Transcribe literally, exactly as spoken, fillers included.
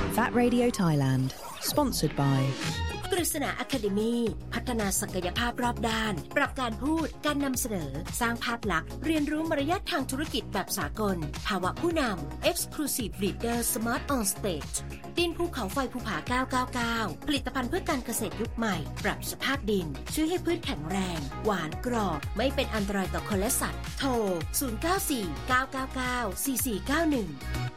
Fat Radio Thailand Sponsored by กฤษณา Academy พัฒนาศักยภาพรอบด้านปรับการพูดการนำเสนอสร้างภาพลักษณ์เรียนรู้มารยาททางธุรกิจแบบสากลภาวะผู้นำ Exclusive Leader Smart on Stage ดินภูเขาไฟภูผาเก้าเก้าเก้าผลิตภัณฑ์เพื่อการเกษตรยุคใหม่ปรับสภาพดินช่วยให้พืชแข็งแรงหวานกรอบไม่เป็นอันตรายต่อคนและสัตว์โทรศูนย์ เก้า สี่ เก้า เก้า เก้า สี่ สี่ เก้า หนึ่ง